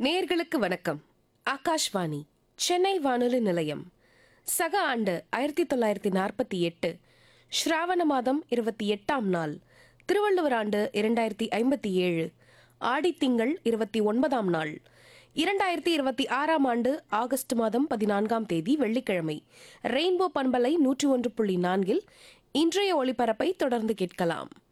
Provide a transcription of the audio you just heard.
நேயர்களுக்கு வணக்கம். ஆகாஷ்வாணி சென்னை வானொலி நிலையம். சக ஆண்டு 1948 ஸ்ராவண மாதம் 28ஆம் நாள், திருவள்ளுவர் ஆண்டு 2057 ஆடித்திங்கள் 29ஆம் நாள், 2026ஆம் ஆண்டு ஆகஸ்ட் மாதம் 14ஆம் தேதி வெள்ளிக்கிழமை. ரெயின்போ பண்பலை 101.4 இன்றைய ஒளிபரப்பை தொடர்ந்து கேட்கலாம்.